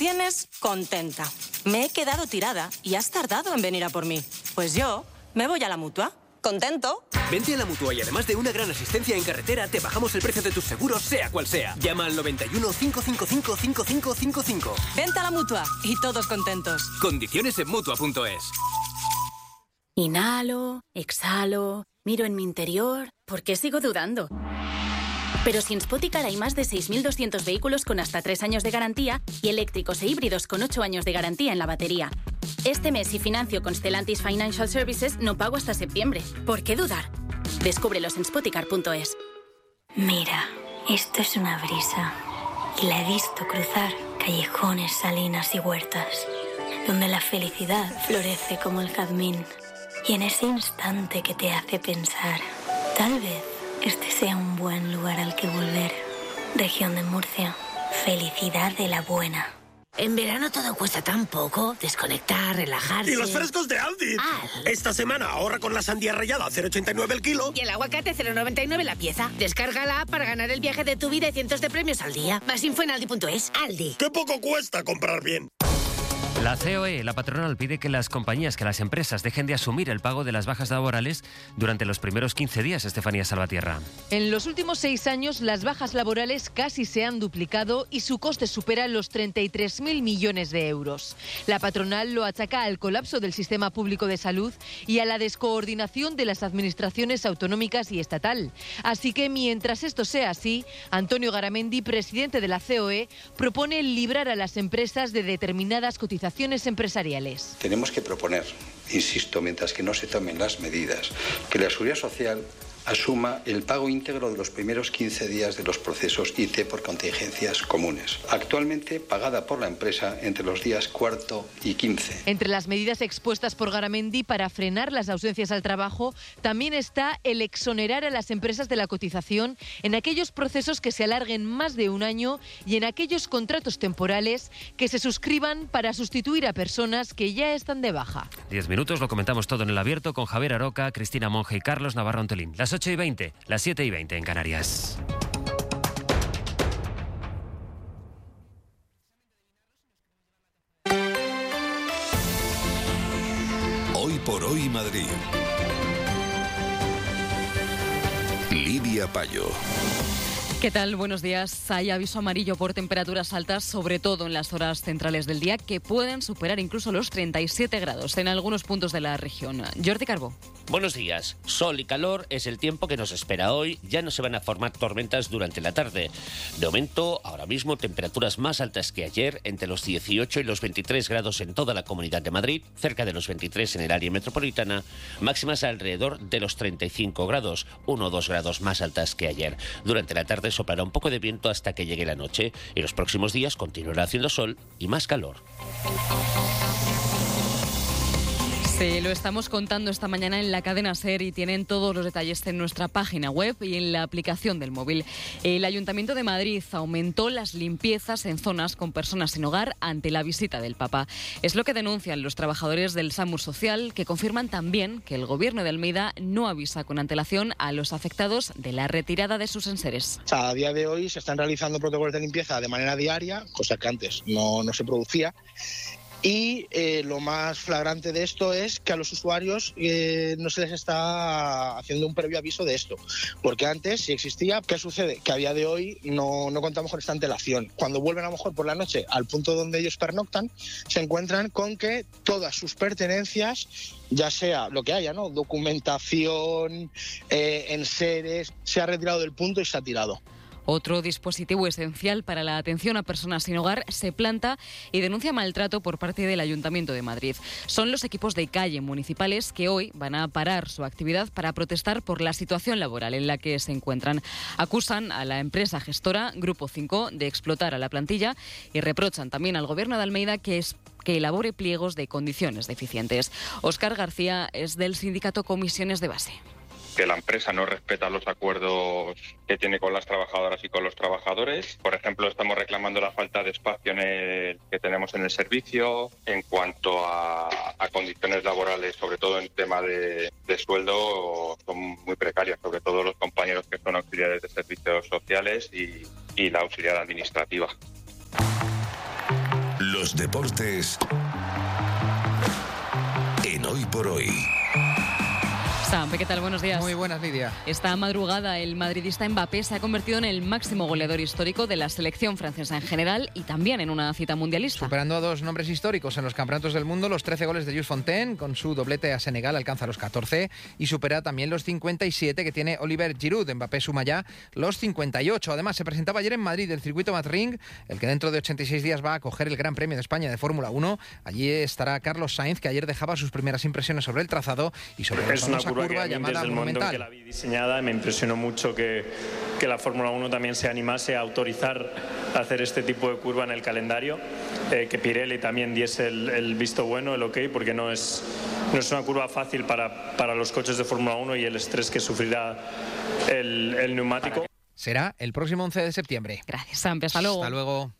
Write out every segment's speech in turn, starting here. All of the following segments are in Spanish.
Tienes contenta. Me he quedado tirada y has tardado en venir a por mí. Pues yo me voy a la Mutua. ¿Contento? Vente a la Mutua y además de una gran asistencia en carretera, te bajamos el precio de tus seguros, sea cual sea. Llama al 91 555 5555. Vente a la Mutua y todos contentos. Condiciones en Mutua.es. Inhalo, exhalo, miro en mi interior. ¿Por qué sigo dudando? Pero si en Spoticar hay más de 6.200 vehículos con hasta 3 años de garantía y eléctricos e híbridos con 8 años de garantía en la batería. Este mes, si financio con Stellantis Financial Services, no pago hasta septiembre. ¿Por qué dudar? Descúbrelos en Spoticar.es. Mira, esto es una brisa. Y la he visto cruzar callejones, salinas y huertas, donde la felicidad florece como el jazmín. Y en ese instante que te hace pensar, tal vez este sea un buen lugar al que volver. Región de Murcia. Felicidad de la buena. En verano todo cuesta tan poco. Desconectar, relajarse. ¡Y los frescos de Aldi! Esta semana ahorra con la sandía rallada a 0,89 el kilo. Y el aguacate 0,99 la pieza. Descarga la app para ganar el viaje de tu vida y cientos de premios al día. Más info en aldi.es. Aldi. ¡Qué poco cuesta comprar bien! La COE, la patronal, pide que las compañías, que las empresas dejen de asumir el pago de las bajas laborales durante los primeros 15 días, Estefanía Salvatierra. En los últimos 6 años, las bajas laborales casi se han duplicado y su coste supera los 33.000 millones de euros. La patronal lo achaca al colapso del sistema público de salud y a la descoordinación de las administraciones autonómicas y estatal. Así que, mientras esto sea así, Antonio Garamendi, presidente de la COE, propone librar a las empresas de determinadas cotizaciones empresariales. Tenemos que proponer, insisto, mientras que no se tomen las medidas, que la Seguridad Social asuma el pago íntegro de los primeros 15 días de los procesos IT por contingencias comunes, actualmente pagada por la empresa entre los días 4 y 15. Entre las medidas expuestas por Garamendi para frenar las ausencias al trabajo, también está el exonerar a las empresas de la cotización en aquellos procesos que se alarguen más de un año y en aquellos contratos temporales que se suscriban para sustituir a personas que ya están de baja. 10 minutos, lo comentamos todo en El Abierto con Javier Aroca, Cristina Monge y Carlos Navarro Antolín. Las 8:20, las 7:20 en Canarias. Hoy por hoy Madrid. Lidia Payo. ¿Qué tal? Buenos días. Hay aviso amarillo por temperaturas altas, sobre todo en las horas centrales del día, que pueden superar incluso los 37 grados en algunos puntos de la región. Jordi Carbó. Buenos días. Sol y calor es el tiempo que nos espera hoy. Ya no se van a formar tormentas durante la tarde. De momento, ahora mismo, temperaturas más altas que ayer, entre los 18 y los 23 grados en toda la Comunidad de Madrid, cerca de los 23 en el área metropolitana, máximas alrededor de los 35 grados, 1 o 2 grados más altas que ayer. Durante la tarde soplará un poco de viento hasta que llegue la noche y los próximos días continuará haciendo sol y más calor. Sí, lo estamos contando esta mañana en la cadena SER y tienen todos los detalles en nuestra página web y en la aplicación del móvil. El Ayuntamiento de Madrid aumentó las limpiezas en zonas con personas sin hogar ante la visita del Papa. Es lo que denuncian los trabajadores del SAMUR Social, que confirman también que el Gobierno de Almeida no avisa con antelación a los afectados de la retirada de sus enseres. A día de hoy se están realizando protocolos de limpieza de manera diaria, cosa que antes no se producía. Y lo más flagrante de esto es que a los usuarios no se les está haciendo un previo aviso de esto, porque antes sí existía. ¿Qué sucede? Que a día de hoy no contamos con esta antelación. Cuando vuelven a lo mejor por la noche al punto donde ellos pernoctan, se encuentran con que todas sus pertenencias, ya sea lo que haya, ¿no? Documentación, enseres, se ha retirado del punto y se ha tirado. Otro dispositivo esencial para la atención a personas sin hogar se planta y denuncia maltrato por parte del Ayuntamiento de Madrid. Son los equipos de calle municipales que hoy van a parar su actividad para protestar por la situación laboral en la que se encuentran. Acusan a la empresa gestora Grupo 5 de explotar a la plantilla y reprochan también al Gobierno de Almeida que elabore pliegos de condiciones deficientes. Óscar García es del sindicato Comisiones de Base. Que la empresa no respeta los acuerdos que tiene con las trabajadoras y con los trabajadores. Por ejemplo, estamos reclamando la falta de espacio que tenemos en el servicio. En cuanto a condiciones laborales, sobre todo en tema de sueldo, son muy precarias, sobre todo los compañeros que son auxiliares de servicios sociales y la auxiliar administrativa. Los deportes en Hoy por Hoy. Sampe, ¿qué tal? Buenos días. Muy buenas, Lidia. Esta madrugada el madridista Mbappé se ha convertido en el máximo goleador histórico de la selección francesa en general y también en una cita mundialista. Superando a dos nombres históricos en los campeonatos del mundo, los 13 goles de Jules Fontaine, con su doblete a Senegal alcanza los 14 y supera también los 57 que tiene Oliver Giroud. Mbappé suma ya los 58. Además, se presentaba ayer en Madrid el circuito Madrid, el que dentro de 86 días va a acoger el Gran Premio de España de Fórmula 1. Allí estará Carlos Sainz, que ayer dejaba sus primeras impresiones sobre el trazado y sobre la famosa curva llamada Monumental. Desde el momento en que la vi diseñada me impresionó mucho que la Fórmula 1 también se animase a autorizar hacer este tipo de curva en el calendario, que Pirelli también diese el visto bueno, el ok, porque no es una curva fácil para los coches de Fórmula 1 y el estrés que sufrirá el neumático. Será el próximo 11 de septiembre. Gracias, Sampe. Hasta luego. Hasta luego.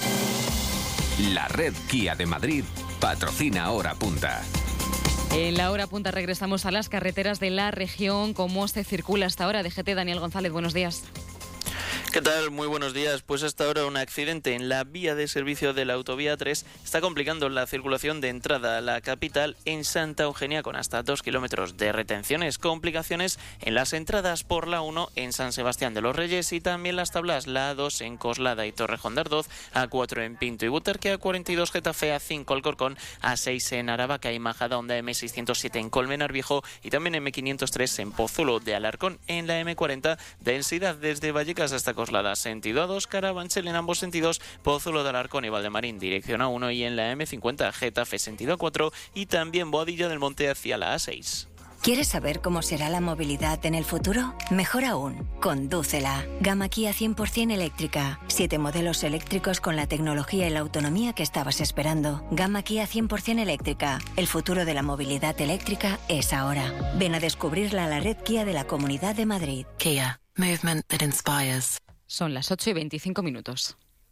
La red Kia de Madrid patrocina Hora Punta. En la Hora Punta regresamos a las carreteras de la región. ¿Cómo se circula hasta ahora? DGT, Daniel González, buenos días. ¿Qué tal? Muy buenos días. Pues hasta ahora un accidente en la vía de servicio de la autovía 3 está complicando la circulación de entrada a la capital en Santa Eugenia con hasta 2 kilómetros de retenciones. Complicaciones en las entradas por la 1 en San Sebastián de los Reyes y también las tablas la A2 en Coslada y Torrejón de Ardoz, A4 en Pinto y Butarque, A42 Getafe, A5 Alcorcón, A6 en Aravaca y Majadahonda, M607 en Colmenar Viejo y también M503 en Pozuelo de Alarcón. En la M40 densidad desde Vallecas hasta Coslada, sentido A2, Carabanchel en ambos sentidos, Pozuelo de Alarcón y Valdemarín, dirección A1 y en la M50 Getafe, sentido A4 y también Boadilla del Monte hacia la A6. ¿Quieres saber cómo será la movilidad en el futuro? Mejor aún, condúcela. Gama Kia 100% eléctrica. 7 modelos eléctricos con la tecnología y la autonomía que estabas esperando. Gama Kia 100% eléctrica. El futuro de la movilidad eléctrica es ahora. Ven a descubrirla a la red Kia de la Comunidad de Madrid. Kia. Movement that inspires. Son las 8:25.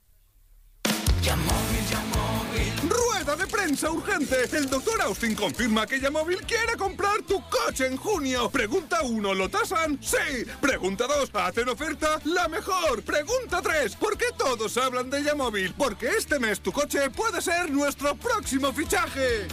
¡Rueda de prensa urgente! El doctor Austin confirma que Yamóvil quiere comprar tu coche en junio. Pregunta 1, ¿lo tasan? ¡Sí! Pregunta 2, ¿hacen oferta? ¡La mejor! Pregunta 3, ¿por qué todos hablan de Yamóvil? Porque este mes tu coche puede ser nuestro próximo fichaje.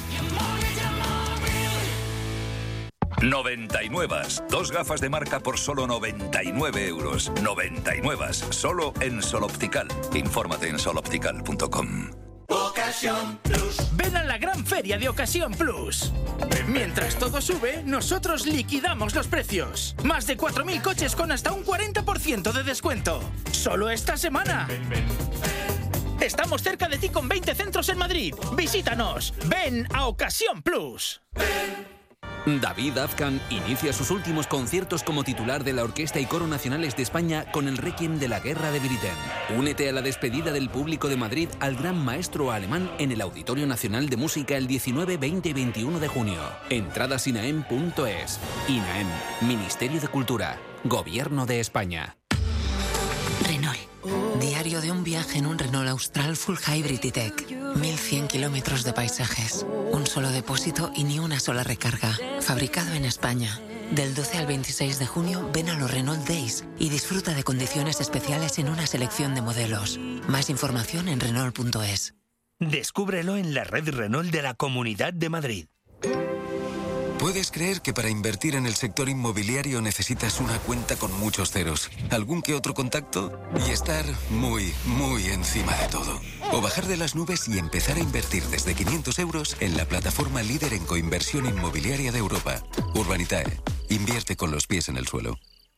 99. 2 gafas de marca por solo 99 euros. 99. Solo en Sol Optical. Infórmate en soloptical.com. Ocasión Plus. Ven a la gran feria de Ocasión Plus. Mientras todo sube, nosotros liquidamos los precios. Más de 4.000 coches con hasta un 40% de descuento. Solo esta semana. Estamos cerca de ti con 20 centros en Madrid. Visítanos. Ven a Ocasión Plus. David Azcan inicia sus últimos conciertos como titular de la Orquesta y Coro Nacionales de España con el Requiem de la Guerra de Britten. Únete a la despedida del público de Madrid al gran maestro alemán en el Auditorio Nacional de Música el 19, 20 y 21 de junio. Entradas INAEM.es. INAEM, Ministerio de Cultura, Gobierno de España. Renault. Diario de un viaje en un Renault Austral Full Hybrid E-Tech. 1100 kilómetros de paisajes. Un solo depósito y ni una sola recarga. Fabricado en España. Del 12 al 26 de junio, ven a los Renault Days y disfruta de condiciones especiales en una selección de modelos. Más información en Renault.es. Descúbrelo en la red Renault de la Comunidad de Madrid. ¿Puedes creer que para invertir en el sector inmobiliario necesitas una cuenta con muchos ceros, algún que otro contacto y estar muy, muy encima de todo? O bajar de las nubes y empezar a invertir desde 500 euros en la plataforma líder en coinversión inmobiliaria de Europa. Urbanitae. Invierte con los pies en el suelo.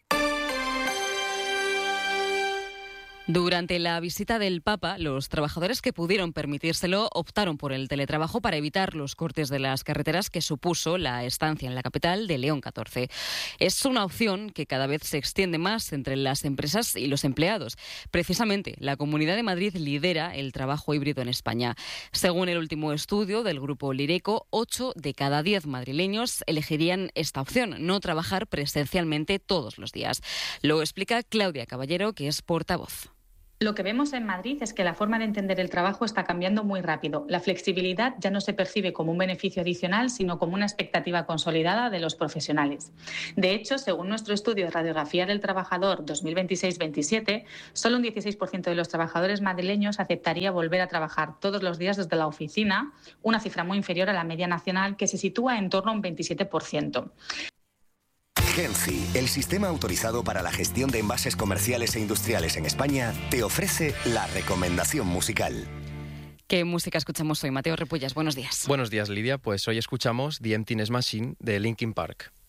Durante la visita del Papa, los trabajadores que pudieron permitírselo optaron por el teletrabajo para evitar los cortes de las carreteras que supuso la estancia en la capital de León XIV. Es una opción que cada vez se extiende más entre las empresas y los empleados. Precisamente, la Comunidad de Madrid lidera el trabajo híbrido en España. Según el último estudio del grupo Lireco, 8 de cada 10 madrileños elegirían esta opción, no trabajar presencialmente todos los días. Lo explica Claudia Caballero, que es portavoz. Lo que vemos en Madrid es que la forma de entender el trabajo está cambiando muy rápido. La flexibilidad ya no se percibe como un beneficio adicional, sino como una expectativa consolidada de los profesionales. De hecho, según nuestro estudio de Radiografía del Trabajador 2026-27, solo un 16% de los trabajadores madrileños aceptaría volver a trabajar todos los días desde la oficina, una cifra muy inferior a la media nacional, que se sitúa en torno a un 27%. Genci, el sistema autorizado para la gestión de envases comerciales e industriales en España, te ofrece la recomendación musical. ¿Qué música escuchamos hoy? Mateo Repullas, buenos días. Buenos días, Lidia. Pues hoy escuchamos The Emptiness Machine de Linkin Park.